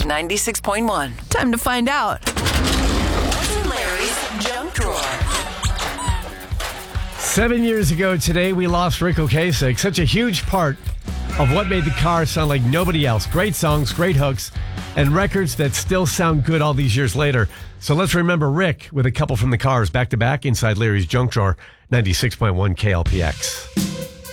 96.1. Time to find out. What's in Larry's junk drawer? 7 years ago today, we lost Rick Ocasek, such a huge part of what made the Cars sound like nobody else. Great songs, great hooks, and records that still sound good all these years later. So let's remember Rick with a couple from the Cars back to back inside Larry's junk drawer, 96.1 KLPX.